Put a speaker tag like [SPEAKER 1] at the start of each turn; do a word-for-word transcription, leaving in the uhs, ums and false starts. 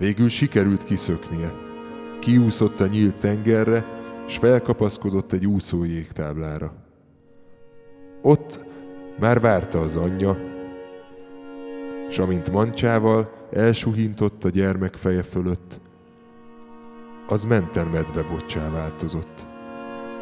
[SPEAKER 1] Végül sikerült kiszöknie. Kiúszott a nyílt tengerre, s felkapaszkodott egy úszó jégtáblára. Ott már várta az anyja, s amint mancsával elsuhintott a gyermek feje fölött, az menten medveboccá változott.